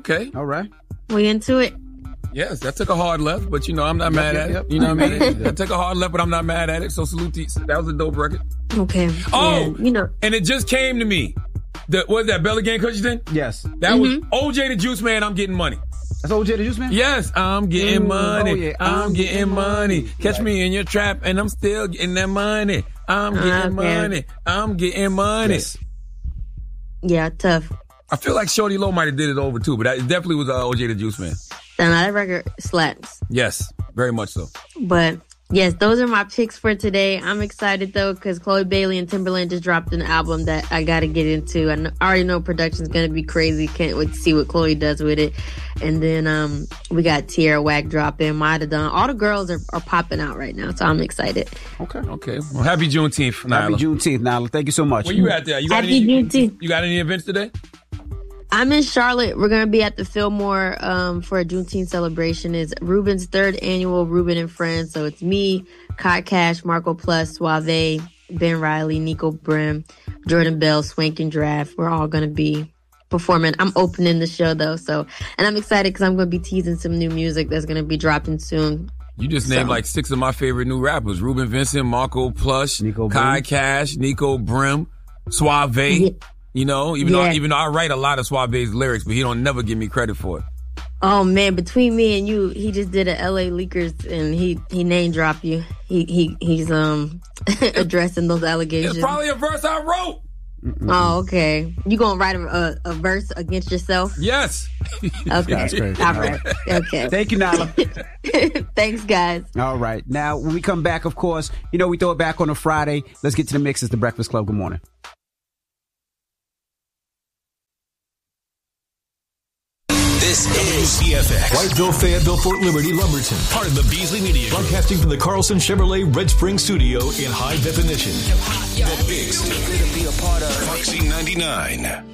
Okay. All right. We into it. Yes, that took a hard left, but I'm not mad at it. You know what I mean? That took a hard left, but I'm not mad at it. So salute to that was a dope record. Okay. Oh, yeah, and it just came to me. What was that, Belly Gang Cushion? Yes. That was OJ the Juice Man, I'm Getting Money. That's OJ the Juice Man? Yes, I'm getting money. Oh, yeah. I'm getting money. Catch me in your trap and I'm still getting that money. I'm getting money. I'm getting money. Yes. Yeah, tough. I feel like Shorty Low might have did it over too, but it definitely was OJ the Juice Man. Now that record slaps. Yes, very much so. But yes, those are my picks for today. I'm excited though because Chloe Bailey and Timberland just dropped an album that I got to get into. I already know production's going to be crazy. Can't wait to see what Chloe does with it. And then we got Tierra Whack dropping, Mada Don. All the girls are popping out right now, so I'm excited. Okay. Well, happy Juneteenth, Nyla. Happy Juneteenth, Nyla. Thank you so much. Where you at there? Happy Juneteenth. You got any events today? I'm in Charlotte. We're going to be at the Fillmore for a Juneteenth celebration. It's Ruben's 3rd annual Ruben and Friends. So it's me, Kai Cash, Marco Plus, Suave, Ben Riley, Nico Brim, Jordan Bell, Swank and Draft. We're all going to be performing. I'm opening the show though. And I'm excited because I'm going to be teasing some new music that's going to be dropping soon. You just named like 6 of my favorite new rappers. Ruben Vincent, Marco Plush, Kai Cash, Nico Brim, Suave. Yeah. Even though I write a lot of Suave's lyrics, but he don't never give me credit for it. Oh man, between me and you, he just did a LA Leakers and he name dropped you. He's addressing those allegations. It's probably a verse I wrote. Oh, okay. You gonna write a verse against yourself? Yes. Okay. That's crazy. All right. Okay. Thank you, Nyla. Thanks, guys. All right. Now, when we come back, of course, we throw it back on a Friday. Let's get to the mix. It's The Breakfast Club. Good morning. This is WCFX. Whiteville, Fayetteville, Fort Liberty, Lumberton. Part of the Beasley Media Group. Broadcasting from the Carlson Chevrolet Red Spring Studio in high definition. The Big Station. Foxy 99.